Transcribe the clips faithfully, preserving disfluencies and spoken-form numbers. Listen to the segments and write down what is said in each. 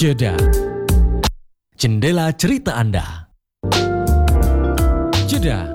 Jeda. Jendela cerita Anda. Jeda.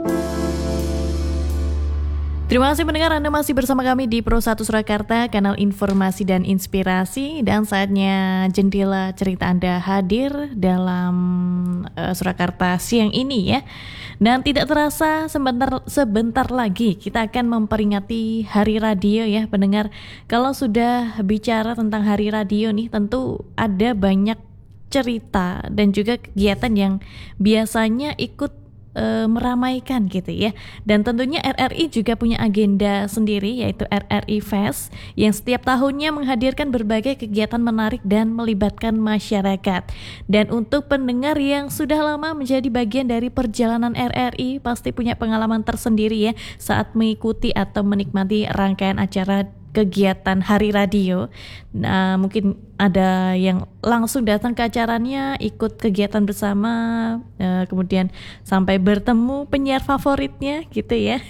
Terima kasih pendengar, Anda masih bersama kami di Pro satu Surakarta, kanal informasi dan inspirasi. Dan saatnya jendela cerita Anda hadir dalam uh, Surakarta siang ini ya. Dan tidak terasa sebentar, sebentar lagi kita akan memperingati Hari Radio ya pendengar. Kalau sudah bicara tentang Hari Radio nih, tentu ada banyak cerita dan juga kegiatan yang biasanya ikut e, meramaikan gitu ya. Dan tentunya R R I juga punya agenda sendiri, yaitu R R I Fest, yang setiap tahunnya menghadirkan berbagai kegiatan menarik dan melibatkan masyarakat. Dan untuk pendengar yang sudah lama menjadi bagian dari perjalanan R R I, pasti punya pengalaman tersendiri ya saat mengikuti atau menikmati rangkaian acara kegiatan Hari Radio. Nah, mungkin ada yang langsung datang ke acaranya, ikut kegiatan bersama, eh, kemudian sampai bertemu penyiar favoritnya gitu ya.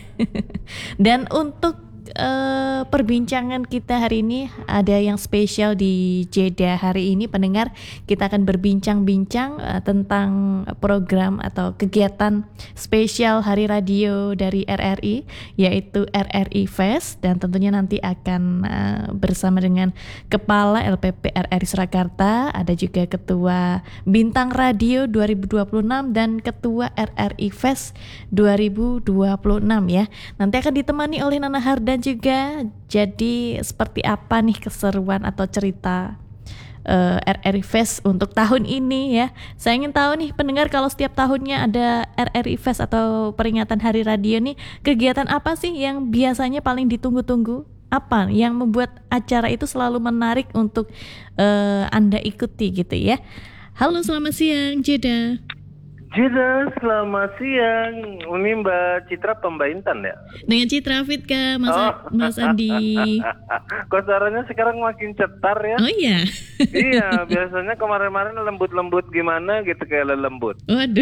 Dan untuk eh, perbincangan kita hari ini ada yang spesial di Jeda hari ini pendengar. Kita akan berbincang-bincang eh, tentang program atau kegiatan spesial Hari Radio dari R R I, yaitu R R I Fest. Dan tentunya nanti akan uh, bersama dengan Kepala L P P R R I Surakarta, ada juga Ketua Bintang Radio dua ribu dua puluh enam dan Ketua R R I Fest dua ribu dua puluh enam ya. Nanti akan ditemani oleh Nana Hardan juga. Jadi seperti apa nih keseruan atau cerita uh, R R I Fest untuk tahun ini ya. Saya ingin tahu nih pendengar, kalau setiap tahunnya ada R R I Fest atau peringatan Hari Radio nih, kegiatan apa sih yang biasanya paling ditunggu-tunggu? Apa yang membuat acara itu selalu menarik untuk uh, Anda ikuti gitu ya? Halo, selamat siang Jeda. Jeda, selamat siang. Ini Mbak Citra Pembaintan ya? Dengan Citra Fit Kak, Mas, oh. Mas Andi. Kok suaranya sekarang makin cetar ya? Oh iya? Iya, biasanya kemarin-kemarin lembut-lembut gimana gitu, kayak lembut. Waduh,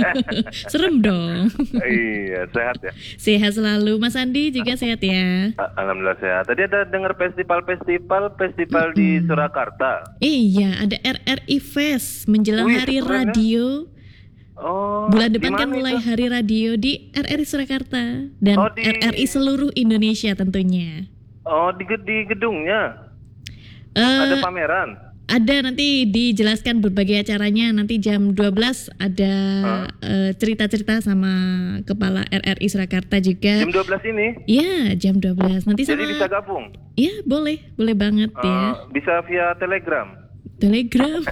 serem dong. Iya, sehat ya? Sehat selalu, Mas Andi juga sehat ya? Alhamdulillah sehat. Tadi ada dengar festival-festival, festival mm-hmm. di Surakarta. Iya, ada R R I Fest menjelang Wih, Hari Radio. Oh, bulan depan kan mulai itu? Hari Radio di R R I Surakarta dan oh, di... R R I seluruh Indonesia tentunya. Oh, di, di gedungnya uh, ada pameran? Ada, nanti dijelaskan berbagai acaranya. Nanti jam dua belas ada huh? uh, cerita-cerita sama Kepala R R I Surakarta juga. Jam dua belas ini? Iya, jam dua belas. Nanti Jadi sama... bisa gabung? Iya, boleh. Boleh banget uh, ya. Bisa via Telegram? Telegram.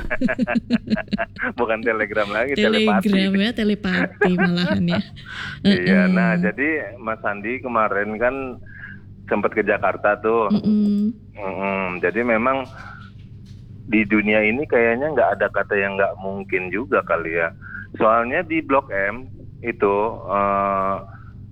Bukan telegram lagi, telegram telepati. ya, telepati malahan ya. Iya, nah jadi Mas Andi kemarin kan sempat ke Jakarta tuh. Mm-mm. Mm-mm. Jadi memang di dunia ini kayaknya nggak ada kata yang nggak mungkin juga kali ya. Soalnya di Blok M itu uh,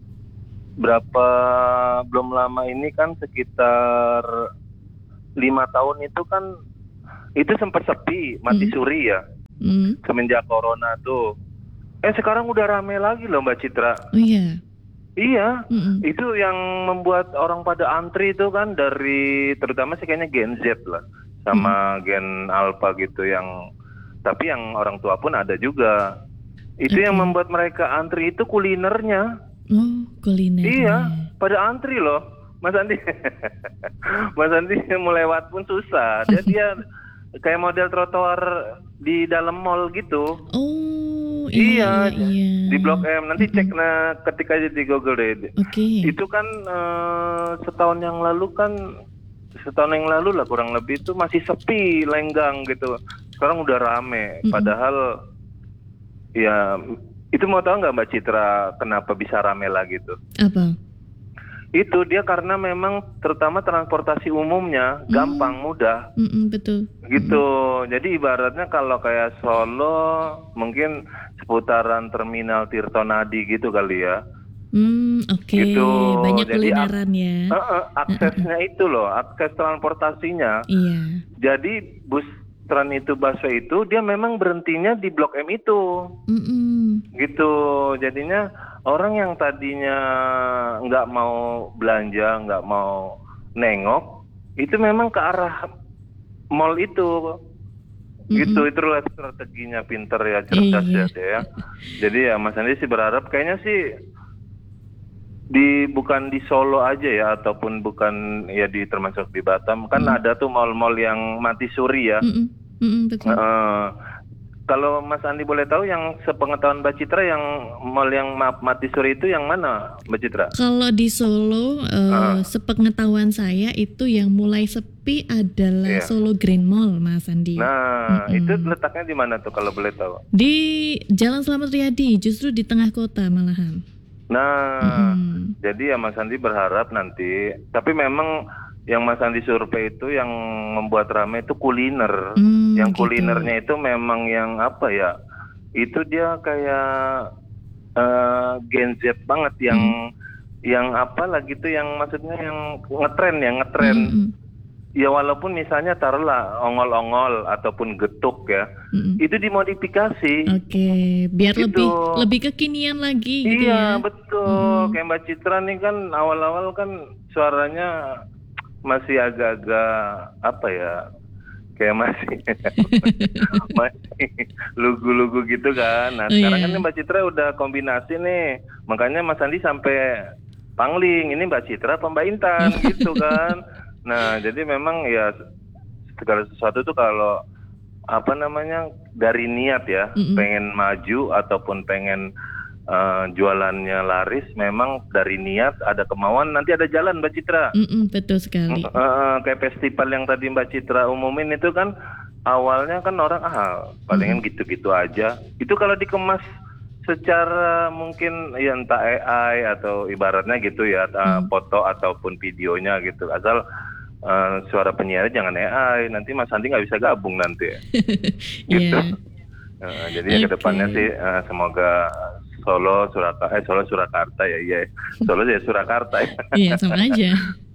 berapa belum lama ini kan sekitar lima tahun itu kan itu sempat sepi, mati mm. suri ya, mm. semenjak corona tuh. Eh sekarang udah rame lagi loh Mbak Citra. Oh iya. Iya, Mm-mm. itu yang membuat orang pada antri itu kan dari terutama sih kayaknya Gen Z lah, sama mm. Gen Alpha gitu yang, tapi yang orang tua pun ada juga. Itu okay. Yang membuat mereka antri itu kulinernya. Oh, kuliner. Iya, pada antri loh, Mas Andi. Mas Andi mau lewat pun susah. Dia dia kayak model trotoar di dalam mall gitu. Oh iya, iya, iya. Di Blok M. Nanti cek nah ketika aja di Google deh. Oke. Okay. Itu kan uh, setahun yang lalu kan setahun yang lalu lah kurang lebih itu masih sepi, lenggang gitu. Sekarang udah rame. Mm-hmm. Padahal ya itu mau tahu nggak Mbak Citra kenapa bisa rame lagi tuh? Apa? Itu dia karena memang terutama transportasi umumnya mm. gampang, mudah. Mm-mm, betul. Gitu. Mm. Jadi ibaratnya kalau kayak Solo mungkin seputaran terminal Tirtonadi gitu kali ya. Hmm, oke. Okay. Gitu. Banyak Jadi kulineran ak- ya. Uh, uh, aksesnya uh-uh. itu loh, akses transportasinya. Iya. Jadi bus Tran itu busway itu dia memang berhentinya di Blok M itu. Mm-mm. Gitu. Jadinya orang yang tadinya nggak mau belanja, nggak mau nengok, itu memang ke arah mall itu. Gitu, itulah strateginya pinter ya, cerdas Iya. ya dia ya. Jadi ya Mas Andi sih berharap kayaknya sih di bukan di Solo aja ya, ataupun bukan ya di termasuk di Batam kan ada tuh mall-mall yang mati suri ya. Mm-mm. Mm-mm, betul. Eh, kalau Mas Andi boleh tahu yang sepengetahuan Mbak Citra yang mall yang ma- mati suri itu yang mana Mbak Citra? Kalau di Solo, eh, Ah. sepengetahuan saya itu yang mulai sepi adalah Iya. Solo Grand Mall, Mas Andi. Nah, Mm-mm. itu letaknya di mana tuh kalau boleh tahu? Di Jalan Slamet Riyadi, justru di tengah kota malahan. Nah, Mm-mm. jadi ya Mas Andi berharap nanti, tapi memang yang Mas Andi survei itu yang membuat ramai itu kuliner. Hmm, yang gitu. kulinernya itu memang yang apa ya? Itu dia kayak eh, Gen Z banget yang Hmm. yang apa lagi tuh yang maksudnya yang ngetren ya, ngetren. Mm-mm. Ya walaupun misalnya taruhlah ongol-ongol ataupun getuk ya, Mm-mm. itu dimodifikasi. Oke, biar Gitu. lebih lebih kekinian lagi gitu Iya ya. betul, kayak Mbak Citra nih kan awal-awal kan suaranya masih agak-agak apa ya, kayak masih masih lugu-lugu gitu kan. Nah Oh, sekarang iya. kan Mbak Citra udah kombinasi nih, makanya Mas Andi sampai pangling, ini Mbak Citra apa Mbak Intan gitu kan. Nah jadi memang ya segala sesuatu tuh kalau apa namanya dari niat ya, Mm-mm. pengen maju ataupun pengen eh, jualannya laris, memang dari niat ada kemauan nanti ada jalan Mbak Citra. Mm-mm, betul sekali. Eh, eh, kayak festival yang tadi Mbak Citra umumin itu kan awalnya kan orang ah palingan gitu-gitu aja. Itu kalau dikemas secara mungkin ya entah A I atau ibaratnya gitu ya, eh, foto ataupun videonya gitu. Asal eh, suara penyiar jangan A I, nanti Mas Andi nggak bisa gabung nanti. Gitu. Iya. Eh, jadi ya Oke. kedepannya sih eh, semoga Solo, Surakarta, eh Solo Surakarta ya, iya. Solo ya Surakarta ya. Iya, sama aja.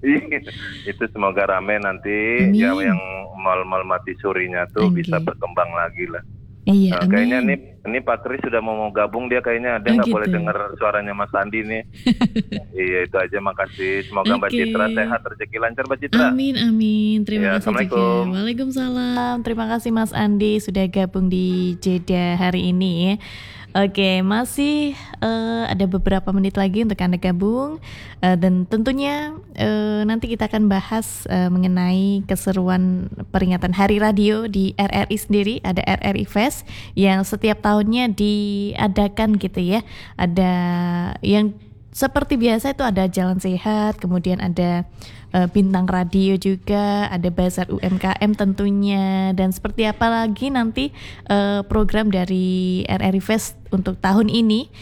Itu semoga rame nanti. Amin. Ya yang mal-mal mati surinya tuh Oke. bisa berkembang lagi lah. Iya, Nah, kayaknya amin. nih ini Pak Kris sudah mau, mau gabung, dia kayaknya dia Oh, nggak gitu. boleh dengar suaranya Mas Andi nih. Iya itu aja, makasih. Semoga Mbak Oke. Citra sehat, rezeki lancar Mbak Citra. Amin, amin. Terima Ya, kasih juga. Assalamualaikum. Waalaikumsalam. Terima kasih Mas Andi sudah gabung di Jeddah hari ini. Oke, masih eh, ada beberapa menit lagi untuk Anda gabung. Eh, dan tentunya eh, nanti kita akan bahas eh, mengenai keseruan peringatan Hari Radio di R R I sendiri. Ada R R I Fest yang setiap tahunnya diadakan gitu ya. Ada yang seperti biasa itu ada Jalan Sehat, kemudian ada uh, Bintang Radio juga, ada Bazar U M K M tentunya, dan seperti apa lagi nanti uh, program dari R R I Fest untuk tahun ini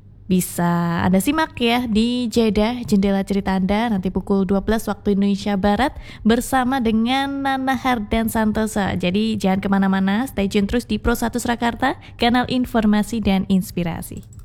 bisa Anda simak ya di Jeddah Jendela Cerita Anda nanti pukul dua belas waktu Indonesia Barat bersama dengan Nana Hardan Santosa. Jadi jangan kemana-mana, stay tune terus di Pro satu Surakarta, kanal informasi dan inspirasi.